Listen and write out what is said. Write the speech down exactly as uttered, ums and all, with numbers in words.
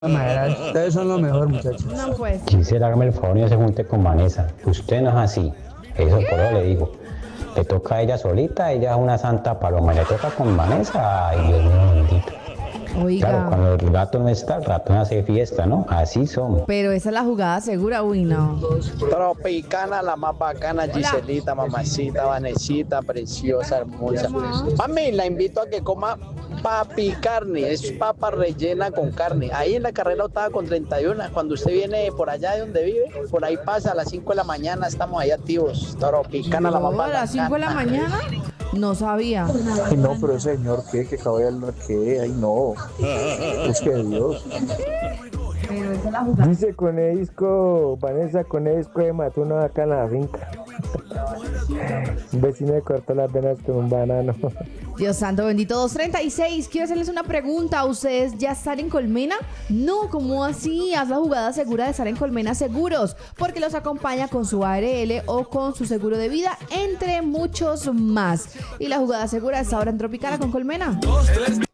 Madera, ustedes son lo mejor, muchachos. No, pues. Quisiera hágame el favor y no se junte con Vanessa. Usted no es así. Eso por eso le digo. Le toca a ella solita, ella es una santa paloma. Le toca con Vanessa, ay Dios mío bendito. Oiga. Claro, cuando el gato no está, el ratón hace fiesta, ¿no? Así somos. Pero esa es la jugada segura, uy, no. Tropicana, la más bacana, Giselita, mamacita, Vanesita, preciosa, hermosa. Mami, la invito a que coma papi carne, es papa rellena con carne. Ahí en la carrera octava con treinta y uno, cuando usted viene por allá de donde vive, por ahí pasa a las cinco de la mañana, estamos ahí activos. Tropicana, la más No, bacana. a las cinco de la mañana. No sabía. Ay, no, pero señor, ¿qué? Que acabo de hablar, ¿qué? Ay, no. Es que Dios. Pero esa es la jugada. Dice con el disco, Vanessa, con el disco de mató una vaca en la finca. Un vecino le cortó las venas con un banano. Dios santo bendito. dos treinta y seis. Quiero hacerles una pregunta. ¿Ustedes ya están en Colmena? No, ¿cómo así? Haz la jugada segura de estar en Colmena Seguros, porque los acompaña con su A R L o con su seguro de vida, entre muchos más. Y la jugada segura está ahora en Tropicana con Colmena.